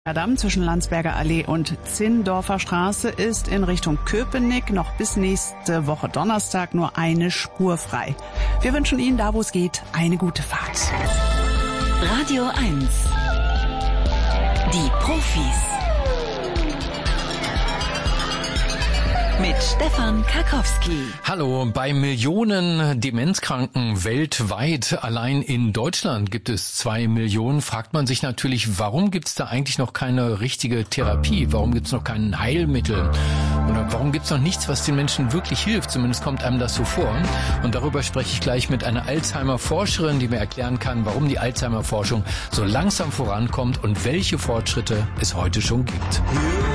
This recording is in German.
Der Damm zwischen Landsberger Allee und Zinndorfer Straße ist in Richtung Köpenick noch bis nächste Woche Donnerstag nur eine Spur frei. Wir wünschen Ihnen, da wo es geht, eine gute Fahrt. Radio 1. Die Profis. Mit Stefan Karkowski. Hallo, bei Millionen Demenzkranken weltweit, allein in Deutschland gibt es 2 Millionen, fragt man sich natürlich, warum gibt es da eigentlich noch keine richtige Therapie? Warum gibt es noch kein Heilmittel? Oder warum gibt es noch nichts, was den Menschen wirklich hilft? Zumindest kommt einem das so vor. Und darüber spreche ich gleich mit einer Alzheimer-Forscherin, die mir erklären kann, warum die Alzheimer-Forschung so langsam vorankommt und welche Fortschritte es heute schon gibt.